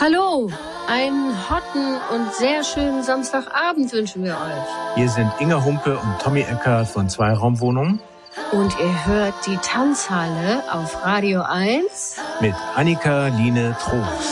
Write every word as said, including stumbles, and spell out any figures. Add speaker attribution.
Speaker 1: Hallo, einen hotten und sehr schönen Samstagabend wünschen wir euch.
Speaker 2: Hier sind Inga Humpe und Tommy Eckert von Zweiraumwohnungen.
Speaker 1: Und ihr hört die Tanzhalle auf Radio eins
Speaker 2: Mit Annika Line Trost.